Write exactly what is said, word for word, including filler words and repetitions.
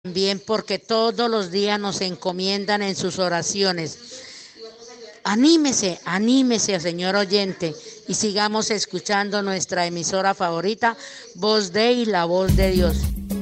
También porque todos los días nos encomiendan en sus oraciones. Anímese, anímese, señor oyente, y sigamos escuchando nuestra emisora favorita, Voz de y la Voz de Dios.